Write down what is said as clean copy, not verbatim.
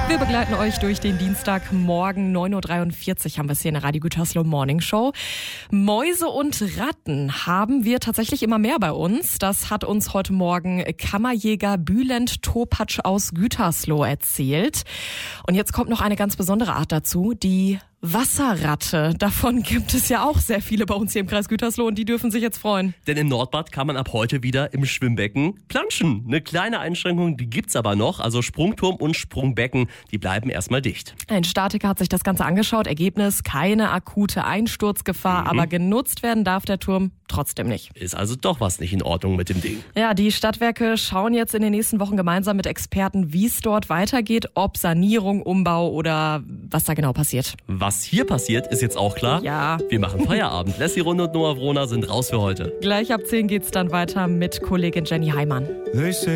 Wir begleiten euch durch den Dienstagmorgen. 9.43 Uhr haben wir es hier in der Radio Gütersloh Morning Show. Mäuse und Ratten haben wir tatsächlich immer mehr bei uns. Das hat uns heute Morgen Kammerjäger Bülent Topatsch aus Gütersloh erzählt. Und jetzt kommt noch eine ganz besondere Art dazu, die Wasserratte. Davon gibt es ja auch sehr viele bei uns hier im Kreis Gütersloh und die dürfen sich jetzt freuen. Denn im Nordbad kann man ab heute wieder im Schwimmbecken planschen. Eine kleine Einschränkung, die gibt's aber noch. Also Sprungturm und Sprungbecken, die bleiben erstmal dicht. Ein Statiker hat sich das Ganze angeschaut. Ergebnis: keine akute Einsturzgefahr, aber genutzt werden darf der Turm trotzdem nicht. Ist also doch was nicht in Ordnung mit dem Ding. Ja, die Stadtwerke schauen jetzt in den nächsten Wochen gemeinsam mit Experten, wie es dort weitergeht, ob Sanierung, Umbau oder was da genau passiert. Was hier passiert, ist jetzt auch klar. Ja. Wir machen Feierabend. Leslie Runde und Noah Wrohner sind raus für heute. Gleich ab 10 geht's dann weiter mit Kollegin Jenny Heimann.